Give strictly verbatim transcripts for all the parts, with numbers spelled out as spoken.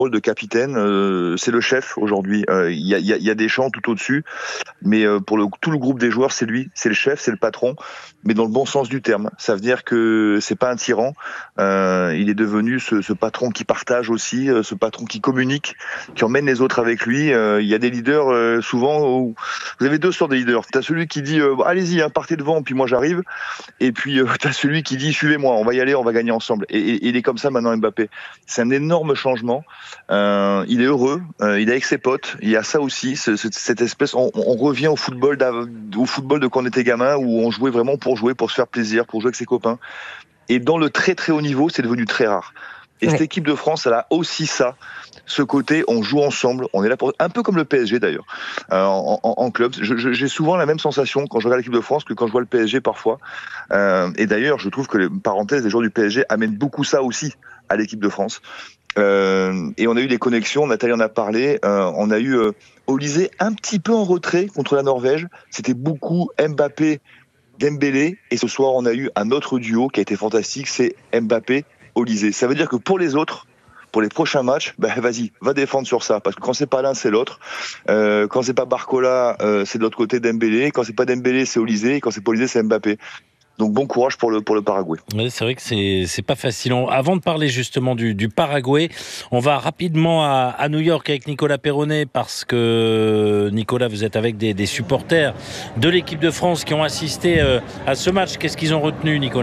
rôle de capitaine, euh, c'est le chef aujourd'hui. Il euh, y, a, y, a, y a Deschamps tout au-dessus, mais euh, pour le, tout le groupe des joueurs, c'est lui, c'est le chef, c'est le patron, mais dans le bon sens du terme. Ça veut dire que c'est pas un tyran. Euh, il est devenu ce, ce patron qui partage aussi, euh, ce patron qui communique, qui emmène les autres avec lui. Il euh, y a des leaders euh, souvent où vous avez deux sortes de leaders. T'as celui qui dit euh, allez-y, hein, partez devant, puis moi j'arrive. Et puis euh, t'as celui qui dit suivez-moi, on va y aller, on va gagner ensemble. Et, et, et il est comme ça maintenant, Mbappé. C'est un énorme changement. Euh, il est heureux, euh, il est avec ses potes. Il y a ça aussi, ce, ce, cette espèce. On, on revient au football, au football de quand on était gamin, où on jouait vraiment pour jouer, pour se faire plaisir, pour jouer avec ses copains. Et dans le très très haut niveau, c'est devenu très rare. Et ouais. Cette équipe de France, elle a aussi ça, ce côté, on joue ensemble, on est là pour, un peu comme le P S G d'ailleurs, euh, en, en, en club. Je, je, j'ai souvent la même sensation quand je regarde l'équipe de France que quand je vois le P S G parfois. Euh, et d'ailleurs, je trouve que les parenthèses des joueurs du P S G amènent beaucoup ça aussi à l'équipe de France. Euh, et on a eu des connexions, Nathalie en a parlé, euh, on a eu euh, Olysée un petit peu en retrait contre la Norvège. C'était beaucoup Mbappé, Dembélé, et ce soir on a eu un autre duo qui a été fantastique, c'est Mbappé, Olysée. Ça veut dire que pour les autres, pour les prochains matchs, ben vas-y, va défendre sur ça, parce que quand c'est pas l'un, c'est l'autre. Euh, quand c'est pas Barcola, euh, c'est de l'autre côté Dembélé. Quand c'est pas Dembélé, c'est Olysée. Et quand c'est pas Olysée, c'est Mbappé. Donc bon courage pour le pour le Paraguay. Oui, c'est vrai que c'est c'est pas facile. On, avant de parler justement du, du Paraguay, on va rapidement à, à New York avec Nicolas Perronnet, parce que Nicolas, vous êtes avec des, des supporters de l'équipe de France qui ont assisté euh, à ce match. Qu'est-ce qu'ils ont retenu, Nicolas ?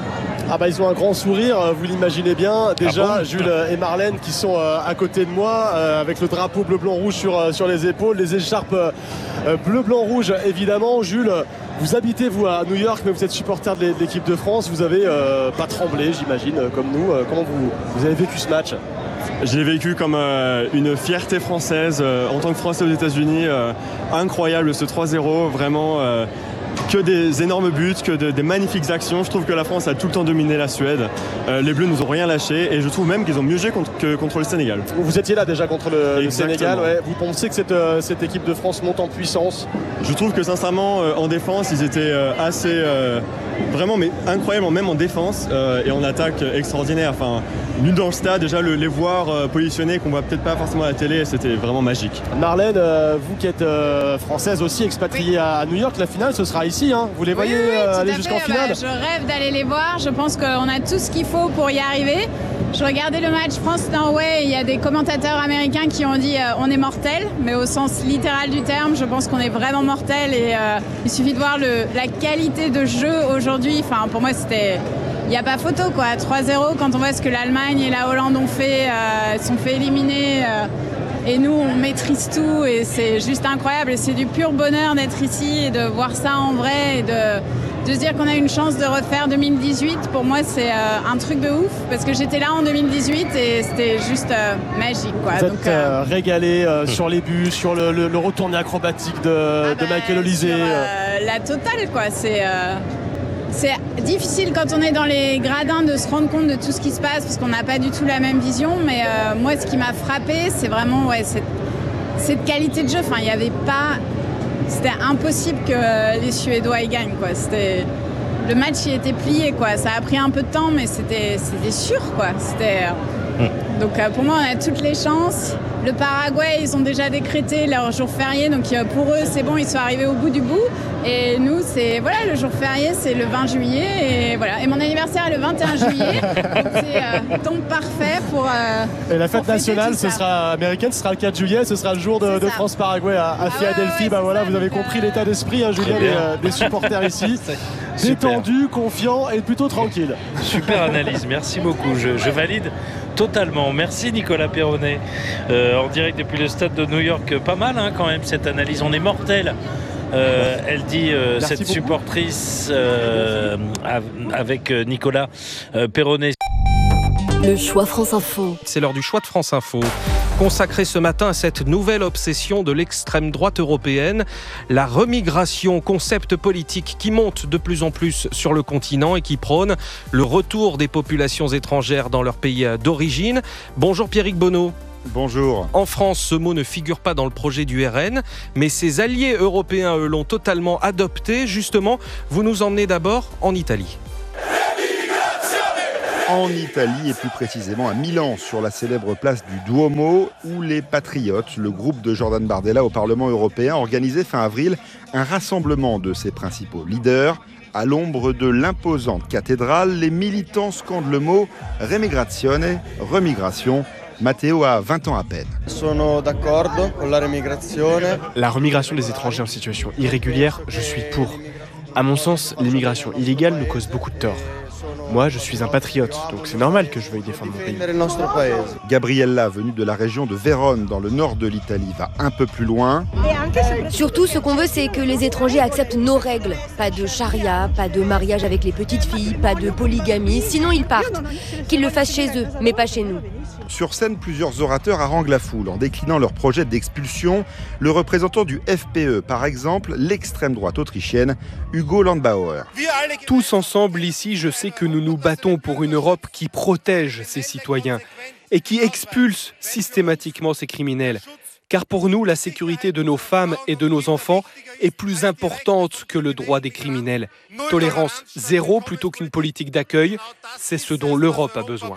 Ah bah ils ont un grand sourire, vous l'imaginez bien. Déjà, ah bon Jules et Marlène qui sont à côté de moi, avec le drapeau bleu-blanc-rouge sur, sur les épaules, les écharpes bleu-blanc-rouge évidemment. Jules, vous habitez vous à New York, mais vous êtes supporter de l'équipe de France. Vous avez euh, pas tremblé, j'imagine, comme nous. Comment vous, vous avez vécu ce match ? J'ai vécu comme euh, une fierté française, euh, en tant que Français aux États-Unis. Euh, incroyable ce trois zéro, vraiment... Euh, que des énormes buts, que de, des magnifiques actions. Je trouve que la France a tout le temps dominé la Suède. Euh, les Bleus nous ont rien lâché et je trouve même qu'ils ont mieux joué contre, que contre le Sénégal. Vous étiez là déjà contre le, le Sénégal. Ouais. Vous pensez que cette, euh, cette équipe de France monte en puissance ? Je trouve que sincèrement, euh, en défense, ils étaient euh, assez... Euh, vraiment, mais incroyablement, même en défense euh, et en attaque euh, extraordinaire. Enfin, nul dans le stade, déjà le, les voir euh, positionnés qu'on voit peut-être pas forcément à la télé, c'était vraiment magique. Marlène, euh, vous qui êtes euh, française aussi, expatriée oui. à New York, la finale ce sera ici, hein. Vous les voyez oui, oui, euh, aller fait. jusqu'en finale ? Bah, je rêve d'aller les voir, je pense qu'on a tout ce qu'il faut pour y arriver. Je regardais le match France-Norvège, il y a des commentateurs américains qui ont dit euh, on est mortel, mais au sens littéral du terme, je pense qu'on est vraiment mortel et euh, il suffit de voir le, la qualité de jeu aujourd'hui. Enfin, pour moi, c'était... Il n'y a pas photo, quoi. trois zéro, quand on voit ce que l'Allemagne et la Hollande ont fait, euh, sont fait éliminer. Euh, et nous, on maîtrise tout et c'est juste incroyable. Et c'est du pur bonheur d'être ici et de voir ça en vrai et de, de se dire qu'on a une chance de refaire deux mille dix-huit. Pour moi, c'est euh, un truc de ouf parce que j'étais là en deux mille dix-huit et c'était juste euh, magique, quoi. Vous Donc, êtes euh, régalé euh, sur les buts, sur le, le, le retourné acrobatique de, ah bah, de Michael Olysée. Sur, euh, la totale, quoi. C'est... Euh... C'est difficile quand on est dans les gradins de se rendre compte de tout ce qui se passe parce qu'on n'a pas du tout la même vision. Mais euh, moi, ce qui m'a frappé, c'est vraiment ouais, cette, cette qualité de jeu. Enfin, il y avait pas... C'était impossible que les Suédois y gagnent, quoi. C'était... Le match, il était plié, quoi. Ça a pris un peu de temps, mais c'était, c'était sûr, quoi. C'était... Mmh. Donc euh, pour moi, on a toutes les chances. Le Paraguay, ils ont déjà décrété leur jour férié, donc euh, pour eux, c'est bon, ils sont arrivés au bout du bout. Et nous, c'est voilà, le jour férié, c'est le vingt juillet, et voilà. Et mon anniversaire est le vingt et un juillet, donc c'est euh, tombe parfait pour. Euh, et la fête nationale, ce sera américaine, ce sera le quatre juillet, ce sera le jour de, de France-Paraguay à, à ah Philadelphie. Ouais, ouais, bah voilà, ça, vous avez compris euh... l'état d'esprit, hein, Julien, des, euh, des supporters ici. Détendu, confiant et plutôt tranquille. Super analyse, merci beaucoup. Je, je valide. Totalement. Merci Nicolas Perronnet. Euh, en direct depuis le stade de New York. Pas mal hein, quand même cette analyse. On est mortel. Euh, elle dit euh, cette beaucoup. supportrice euh, avec Nicolas euh, Perronnet. Le choix France Info. C'est l'heure du choix de France Info. Consacré ce matin à cette nouvelle obsession de l'extrême droite européenne, la remigration, concept politique qui monte de plus en plus sur le continent et qui prône le retour des populations étrangères dans leur pays d'origine. Bonjour Pierrick Bonneau. Bonjour. En France, ce mot ne figure pas dans le projet du R N, mais ses alliés européens, eux, l'ont totalement adopté. Justement, vous nous emmenez d'abord en Italie. En en Italie et plus précisément à Milan, sur la célèbre place du Duomo, où les Patriotes, le groupe de Jordan Bardella au Parlement européen, organisait fin avril un rassemblement de ses principaux leaders. À l'ombre de l'imposante cathédrale, les militants scandent le mot « remigrazione », remigration. Matteo a vingt ans à peine. Sono d'accordo con la remigrazione. La remigration des étrangers en situation irrégulière, je suis pour. À mon sens, l'immigration illégale nous cause beaucoup de tort. Moi, je suis un patriote, donc c'est normal que je veuille défendre mon pays. Gabriella, venue de la région de Vérone, dans le nord de l'Italie, va un peu plus loin. Surtout, ce qu'on veut, c'est que les étrangers acceptent nos règles. Pas de charia, pas de mariage avec les petites filles, pas de polygamie, sinon ils partent. Qu'ils le fassent chez eux, mais pas chez nous. Sur scène, plusieurs orateurs haranguent la foule en déclinant leur projet d'expulsion. Le représentant du F P E, par exemple, l'extrême droite autrichienne, Hugo Landbauer. Tous ensemble ici, je sais que nous nous battons pour une Europe qui protège ses citoyens et qui expulse systématiquement ces criminels. Car pour nous, la sécurité de nos femmes et de nos enfants est plus importante que le droit des criminels. Tolérance zéro plutôt qu'une politique d'accueil, c'est ce dont l'Europe a besoin.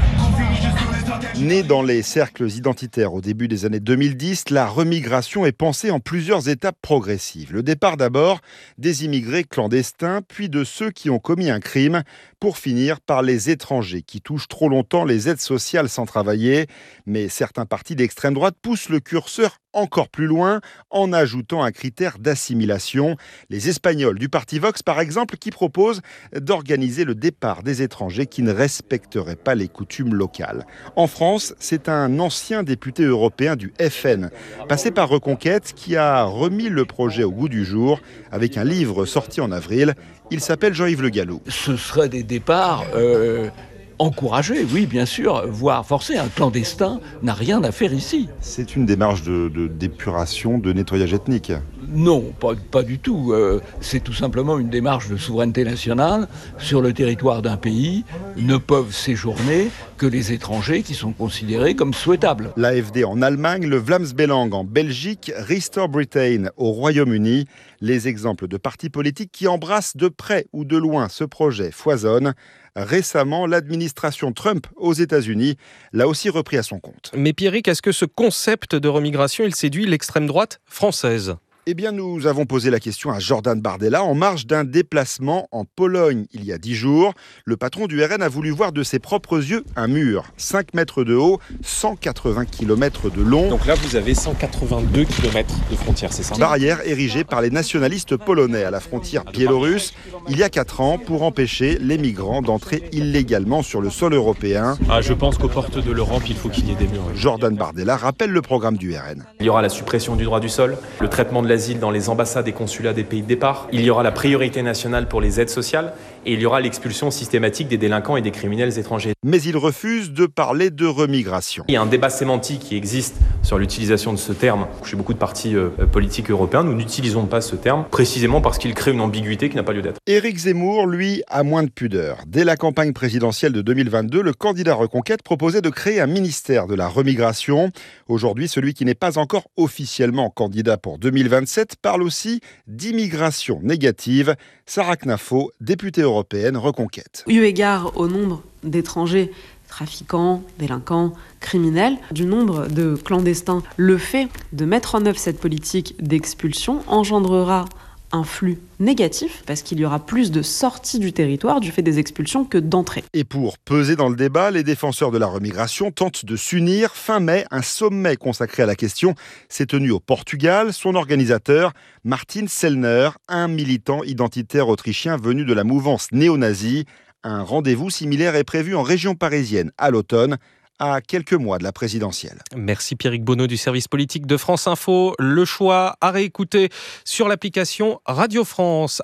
Née dans les cercles identitaires au début des années deux mille dix, la remigration est pensée en plusieurs étapes progressives. Le départ d'abord des immigrés clandestins, puis de ceux qui ont commis un crime, pour finir par les étrangers qui touchent trop longtemps les aides sociales sans travailler. Mais certains partis d'extrême droite poussent le curseur encore plus loin en ajoutant un critère d'assimilation. Les Espagnols du parti Vox, par exemple, qui proposent d'organiser le départ des étrangers qui ne respecteraient pas les coutumes locales. En France, c'est un ancien député européen du F N, passé par Reconquête, qui a remis le projet au goût du jour avec un livre sorti en avril. Il s'appelle Jean-Yves Le Gallou. Ce serait des départs euh, encouragés, oui, bien sûr, voire forcés. Un clandestin n'a rien à faire ici. C'est une démarche de, de, d'épuration, de nettoyage ethnique. Non, pas, pas du tout. Euh, c'est tout simplement une démarche de souveraineté nationale. Sur le territoire d'un pays, ne peuvent séjourner que les étrangers qui sont considérés comme souhaitables. L'A F D en Allemagne, le Vlaams-Belang en Belgique, Restore Britain au Royaume-Uni. Les exemples de partis politiques qui embrassent de près ou de loin ce projet foisonnent. Récemment, l'administration Trump aux États-Unis l'a aussi repris à son compte. Mais Pierrick, est-ce que ce concept de remigration, il séduit l'extrême droite française ? Eh bien, nous avons posé la question à Jordan Bardella en marge d'un déplacement en Pologne il y a dix jours. Le patron du R N a voulu voir de ses propres yeux un mur, cinq mètres de haut, cent quatre-vingts kilomètres de long. Donc là, vous avez cent quatre-vingt-deux kilomètres de frontière, c'est ça ? Barrière érigée par les nationalistes polonais à la frontière biélorusse il y a quatre ans pour empêcher les migrants d'entrer illégalement sur le sol européen. Ah, je pense qu'aux portes de l'Europe, il faut qu'il y ait des murs. Jordan Bardella rappelle le programme du R N. Il y aura la suppression du droit du sol, le traitement de l'asile dans les ambassades et consulats des pays de départ. Il y aura la priorité nationale pour les aides sociales et il y aura l'expulsion systématique des délinquants et des criminels étrangers. Mais il refuse de parler de remigration. Il y a un débat sémantique qui existe sur l'utilisation de ce terme. Chez beaucoup de partis euh, politiques européens, nous n'utilisons pas ce terme précisément parce qu'il crée une ambiguïté qui n'a pas lieu d'être. Éric Zemmour, lui, a moins de pudeur. Dès la campagne présidentielle de deux mille vingt-deux, le candidat Reconquête proposait de créer un ministère de la remigration. Aujourd'hui, celui qui n'est pas encore officiellement candidat pour deux mille vingt-sept parle aussi d'immigration négative. Sarah Knafo, députée européenne Reconquête. Eu égard au nombre d'étrangers trafiquants, délinquants, criminels, du nombre de clandestins, le fait de mettre en œuvre cette politique d'expulsion engendrera un flux négatif parce qu'il y aura plus de sorties du territoire du fait des expulsions que d'entrées. Et pour peser dans le débat, les défenseurs de la remigration tentent de s'unir. Fin mai, un sommet consacré à la question s'est tenu au Portugal. Son organisateur, Martin Sellner, un militant identitaire autrichien venu de la mouvance néo-nazie. Un rendez-vous similaire est prévu en région parisienne à l'automne, à quelques mois de la présidentielle. Merci Pierrick Bonneau du service politique de France Info. Le choix à réécouter sur l'application Radio France.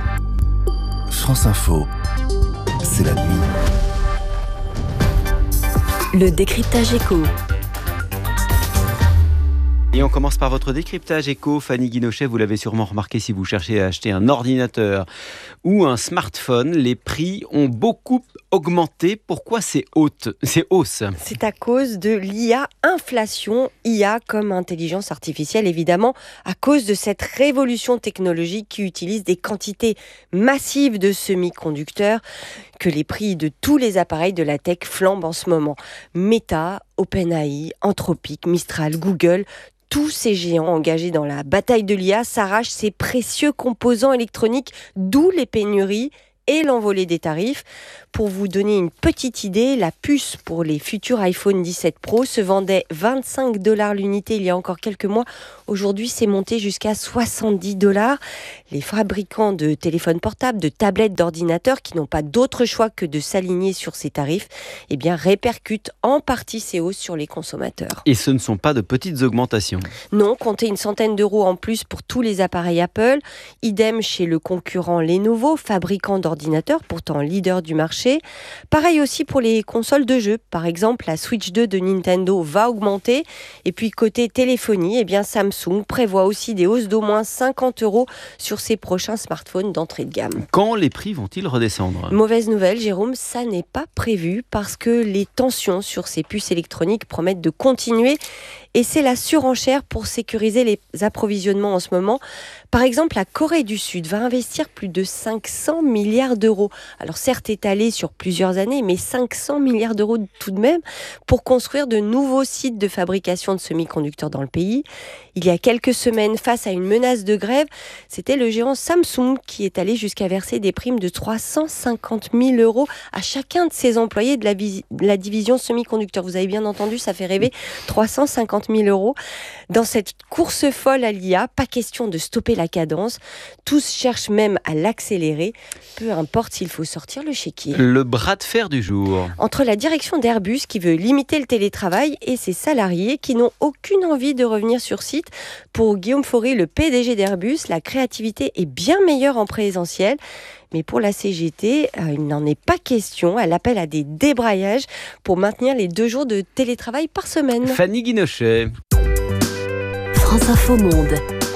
France Info, c'est la nuit. Le décryptage éco. Et on commence par votre décryptage éco. Fanny Guinochet, vous l'avez sûrement remarqué si vous cherchez à acheter un ordinateur ou un smartphone, les prix ont beaucoup augmenté. Pourquoi c'est haute, c'est hausse ? C'est à cause de l'I A, inflation, I A comme intelligence artificielle évidemment, à cause de cette révolution technologique qui utilise des quantités massives de semi-conducteurs que les prix de tous les appareils de la tech flambent en ce moment. Meta, OpenAI, Anthropic, Mistral, Google, tous ces géants engagés dans la bataille de l'I A s'arrachent ces précieux composants électroniques, d'où les pénuries et l'envolée des tarifs. Pour vous donner une petite idée, la puce pour les futurs iPhone dix-sept Pro se vendait vingt-cinq dollars l'unité il y a encore quelques mois. Aujourd'hui, c'est monté jusqu'à soixante-dix dollars. Les fabricants de téléphones portables, de tablettes, d'ordinateurs qui n'ont pas d'autre choix que de s'aligner sur ces tarifs, eh bien, répercutent en partie ces hausses sur les consommateurs. Et ce ne sont pas de petites augmentations. Non, comptez une centaine d'euros en plus pour tous les appareils Apple. Idem chez le concurrent Lenovo, fabricant d'ordinateurs, pourtant leader du marché. Pareil aussi pour les consoles de jeux. Par exemple, la Switch deux de Nintendo va augmenter. Et puis côté téléphonie, eh bien Samsung prévoit aussi des hausses d'au moins cinquante euros sur ses prochains smartphones d'entrée de gamme. Quand les prix vont-ils redescendre ? Mauvaise nouvelle, Jérôme, ça n'est pas prévu parce que les tensions sur ces puces électroniques promettent de continuer. Et c'est la surenchère pour sécuriser les approvisionnements en ce moment. Par exemple, la Corée du Sud va investir plus de cinq cents milliards d'euros. Alors certes étalés sur plusieurs années, mais cinq cents milliards d'euros tout de même pour construire de nouveaux sites de fabrication de semi-conducteurs dans le pays. Il y a quelques semaines, face à une menace de grève, c'était le géant Samsung qui est allé jusqu'à verser des primes de trois cent cinquante mille euros à chacun de ses employés de la, vis- de la division semi-conducteurs. Vous avez bien entendu, ça fait rêver, trois cent cinquante mille euros. Dans cette course folle à l'I A, pas question de stopper la cadence. Tous cherchent même à l'accélérer, peu importe s'il faut sortir le chéquier. Le bras de fer du jour. Entre la direction d'Airbus qui veut limiter le télétravail et ses salariés qui n'ont aucune envie de revenir sur site. Pour Guillaume Faury, le P D G d'Airbus, la créativité est bien meilleure en présentiel. Mais pour la C G T, euh, il n'en est pas question. Elle appelle à des débrayages pour maintenir les deux jours de télétravail par semaine. Fanny Guinochet. France Info Monde.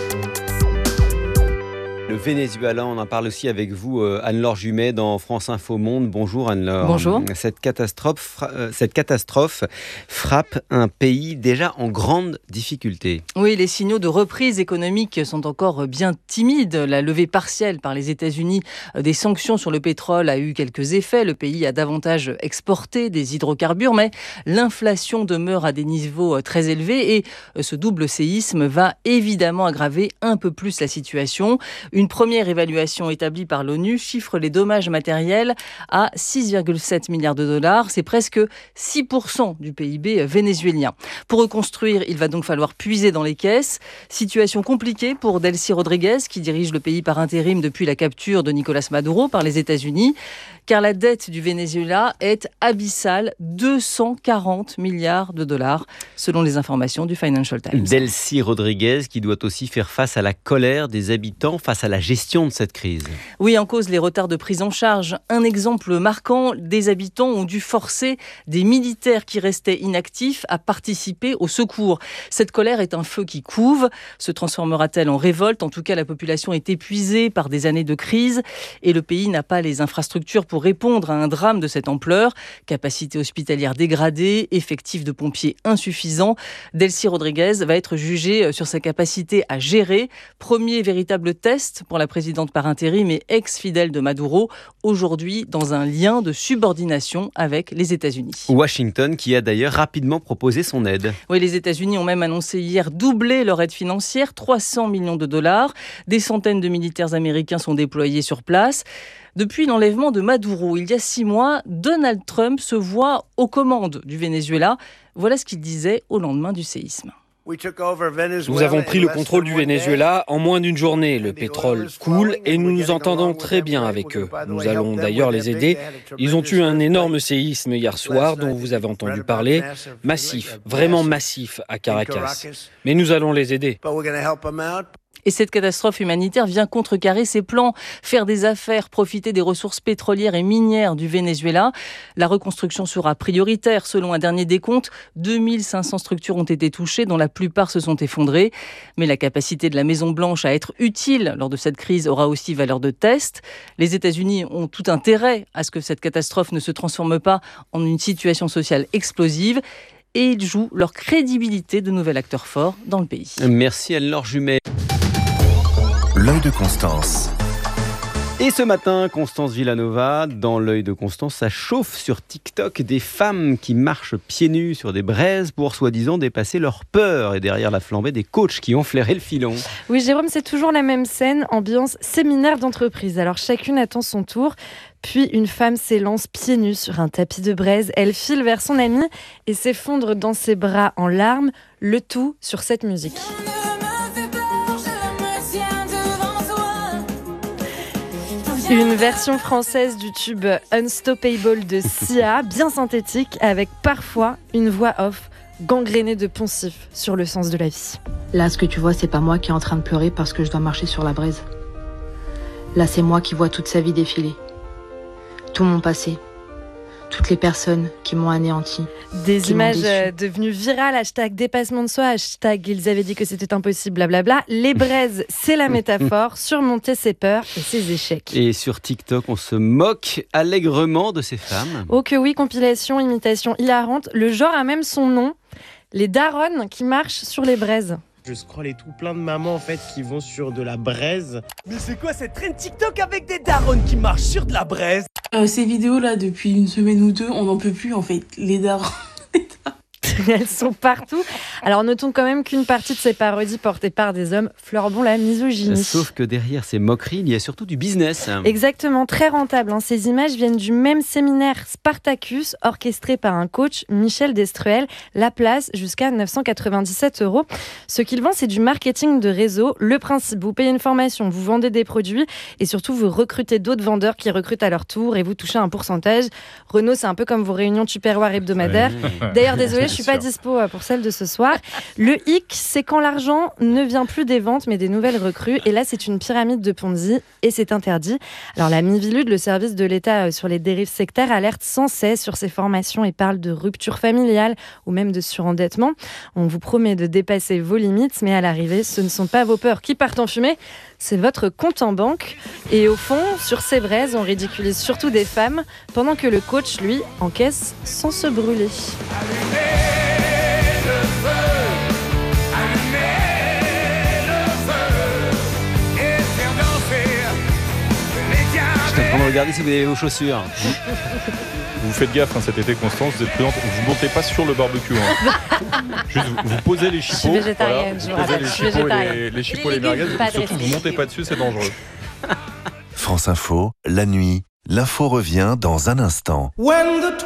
Le Venezuela, on en parle aussi avec vous, Anne-Laure Jumet, dans France Info Monde. Bonjour Anne-Laure. Bonjour. Cette catastrophe, cette catastrophe frappe un pays déjà en grande difficulté. Oui, les signaux de reprise économique sont encore bien timides. La levée partielle par les États-Unis des sanctions sur le pétrole a eu quelques effets. Le pays a davantage exporté des hydrocarbures, mais l'inflation demeure à des niveaux très élevés et ce double séisme va évidemment aggraver un peu plus la situation. Une première évaluation établie par l'ONU chiffre les dommages matériels à six virgule sept milliards de dollars. C'est presque six pour cent du P I B vénézuélien. Pour reconstruire, il va donc falloir puiser dans les caisses. Situation compliquée pour Delcy Rodriguez, qui dirige le pays par intérim depuis la capture de Nicolás Maduro par les États-Unis, car la dette du Venezuela est abyssale, deux cent quarante milliards de dollars, selon les informations du Financial Times. Delcy Rodriguez, qui doit aussi faire face à la colère des habitants face à la gestion de cette crise. Oui, en cause les retards de prise en charge. Un exemple marquant, des habitants ont dû forcer des militaires qui restaient inactifs à participer au secours. Cette colère est un feu qui couve. Se transformera-t-elle en révolte ? En tout cas, la population est épuisée par des années de crise et le pays n'a pas les infrastructures pour répondre à un drame de cette ampleur. Capacité hospitalière dégradée, effectifs de pompiers insuffisants. Delcy Rodriguez va être jugée sur sa capacité à gérer. Premier véritable test pour la présidente par intérim et ex-fidèle de Maduro, aujourd'hui dans un lien de subordination avec les États-Unis. Washington qui a d'ailleurs rapidement proposé son aide. Oui, les États-Unis ont même annoncé hier doubler leur aide financière, trois cents millions de dollars. Des centaines de militaires américains sont déployés sur place. Depuis l'enlèvement de Maduro, il y a six mois, Donald Trump se voit aux commandes du Venezuela. Voilà ce qu'il disait au lendemain du séisme. Nous avons pris le contrôle du Venezuela en moins d'une journée. Le pétrole coule et nous nous entendons très bien avec eux. Nous allons d'ailleurs les aider. Ils ont eu un énorme séisme hier soir dont vous avez entendu parler. Massif, vraiment massif à Caracas. Mais nous allons les aider. Et cette catastrophe humanitaire vient contrecarrer ses plans, faire des affaires, profiter des ressources pétrolières et minières du Venezuela. La reconstruction sera prioritaire. Selon un dernier décompte, deux mille cinq cents structures ont été touchées, dont la plupart se sont effondrées. Mais la capacité de la Maison-Blanche à être utile lors de cette crise aura aussi valeur de test. Les États-Unis ont tout intérêt à ce que cette catastrophe ne se transforme pas en une situation sociale explosive. Et ils jouent leur crédibilité de nouvel acteur fort dans le pays. Merci Anne-Laure Jumet. L'œil de Constance. Et ce matin, Constance Villanova, dans l'œil de Constance, ça chauffe sur TikTok des femmes qui marchent pieds nus sur des braises pour soi-disant dépasser leur peur. Et derrière la flambée, des coachs qui ont flairé le filon. Oui, Jérôme, c'est toujours la même scène, ambiance séminaire d'entreprise. Alors chacune attend son tour. Puis une femme s'élance pieds nus sur un tapis de braise. Elle file vers son amie et s'effondre dans ses bras en larmes. Le tout sur cette musique. Une version française du tube Unstoppable de Sia, bien synthétique, avec parfois une voix off gangrénée de poncifs sur le sens de la vie. Là, ce que tu vois, c'est pas moi qui est en train de pleurer parce que je dois marcher sur la braise. Là, c'est moi qui vois toute sa vie défiler. Tout mon passé. Toutes les personnes qui m'ont anéanti. Des images devenues virales, hashtag dépassement de soi, hashtag ils avaient dit que c'était impossible, blablabla. Les braises, c'est la métaphore, surmonter ses peurs et ses échecs. Et sur TikTok, on se moque allègrement de ces femmes. Oh que oui, compilation, imitation hilarante. Le genre a même son nom, les daronnes qui marchent sur les braises. Je scrolle et tout, plein de mamans en fait qui vont sur de la braise. Mais c'est quoi cette trend TikTok avec des darons qui marchent sur de la braise? euh, Ces vidéos là, depuis une semaine ou deux, on n'en peut plus en fait. Les darons. Elles sont partout. Alors notons quand même qu'une partie de ces parodies portées par des hommes fleurent la misogynie. Sauf que derrière ces moqueries, il y a surtout du business. Exactement, très rentable. Hein. Ces images viennent du même séminaire Spartacus, orchestré par un coach, Michel Destruel. La place, jusqu'à neuf cent quatre-vingt-dix-sept euros. Ce qu'il vend, c'est du marketing de réseau. Le principe, vous payez une formation, vous vendez des produits et surtout vous recrutez d'autres vendeurs qui recrutent à leur tour et vous touchez un pourcentage. Renaud, c'est un peu comme vos réunions Tupperware hebdomadaires. Oui. D'ailleurs, désolé, je suis pas dispo pour celle de ce soir. Le hic, c'est quand l'argent ne vient plus des ventes, mais des nouvelles recrues. Et là, c'est une pyramide de Ponzi et c'est interdit. Alors, la Mivilude, le service de l'État sur les dérives sectaires, alerte sans cesse sur ces formations et parle de rupture familiale ou même de surendettement. On vous promet de dépasser vos limites, mais à l'arrivée, ce ne sont pas vos peurs qui partent en fumée, c'est votre compte en banque. Et au fond, sur ces braises, on ridiculise surtout des femmes, pendant que le coach, lui, encaisse sans se brûler. Je suis en train de regarder si vous avez vos chaussures. Vous faites gaffe hein, cet été, Constance, vous êtes prudente. Vous montez pas sur le barbecue. Hein. Juste, vous, vous posez les chipots. Je suis végétarienne, voilà, vous posez les chipots et les, les chipots et les merguez. Surtout, vous montez pas dessus, c'est dangereux. France Info, la nuit, l'info revient dans un instant.